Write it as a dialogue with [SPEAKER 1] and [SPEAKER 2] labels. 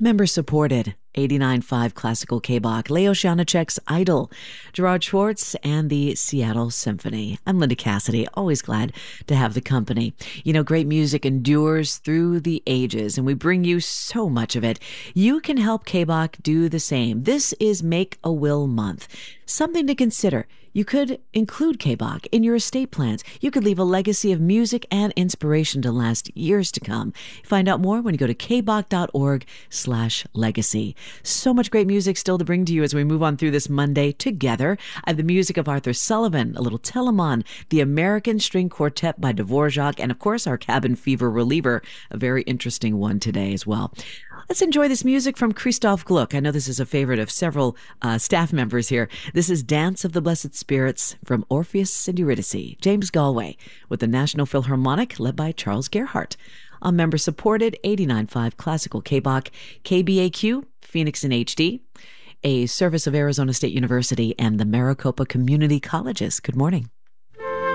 [SPEAKER 1] Member supported. 89.5 Classical K-Bach, Leo Janacek's Idol, Gerard Schwartz, and the Seattle Symphony. I'm Linda Cassidy, always glad to have the company. You know, great music endures through the ages, and we bring you so much of it. You can help K-Bach do the same. This is Make a Will Month. Something to consider. You could include K-Bach in your estate plans. You could leave a legacy of music and inspiration to last years to come. Find out more when you go to kbach.org/legacy. So much great music still to bring to you as we move on through this Monday together. I have the music of Arthur Sullivan, a little Telemann, the American String Quartet by Dvorak, and of course our Cabin Fever reliever, a very interesting one today as well. Let's enjoy this music from Christoph Gluck. I know this is a favorite of several staff members here. This is Dance of the Blessed Spirits from Orpheus and Eurydice. James Galway with the National Philharmonic led by Charles Gerhardt. On member-supported 89.5 Classical K-Bach, KBAQ, Phoenix in HD, a service of Arizona State University and the Maricopa Community Colleges. Good morning.